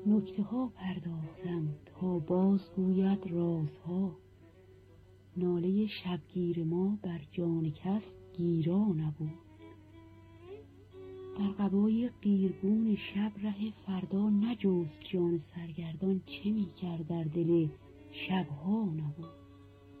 نکته ها پرداختم تا باز گوید رازها. ناله شبگیر ما بر جان کس گیرا نبود. در قبای قیرگون شب ره فردا نجست جان سرگردان چه می کرد در دل شبها نبود.